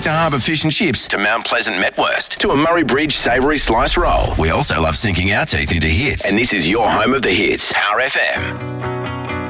Victor Harbour Fish and Chips to Mount Pleasant Metwurst to a Murray Bridge savoury slice roll. We also love sinking our teeth into hits. And this is your home of the hits. Power FM.